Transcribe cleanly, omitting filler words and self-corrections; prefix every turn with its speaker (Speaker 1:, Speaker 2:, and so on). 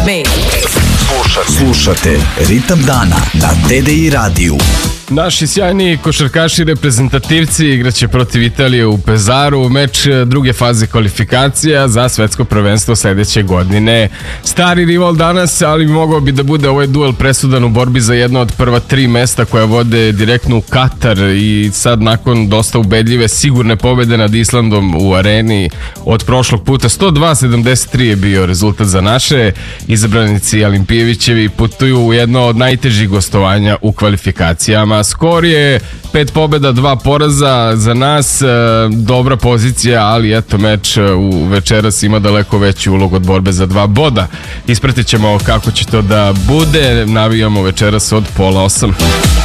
Speaker 1: me.
Speaker 2: Slušate Ritam dana na TDI radiju.
Speaker 3: Naši sjajni košarkaši reprezentativci igraće protiv Italije u Pezaru, meč druge faze kvalifikacija za svetsko prvenstvo sledeće godine. Stari rival danas, ali mogao bi da bude ovaj duel presudan u borbi za jedno od prva 3 mesta koja vode direktno u Katar i sad nakon dosta ubedljive sigurne pobede nad Islandom u areni od prošlog puta 102-73 je bio rezultat za naše. Izabranici Alimpijevićevi putuju u jedno od najtežih gostovanja u kvalifikacijama. Skor je 5 pobjeda, 2 poraza za nas, dobra pozicija, ali eto meč u večeras ima daleko veći ulog od borbe za 2 boda. Ispratit ćemo kako će to da bude, navijamo večeras od 7:30.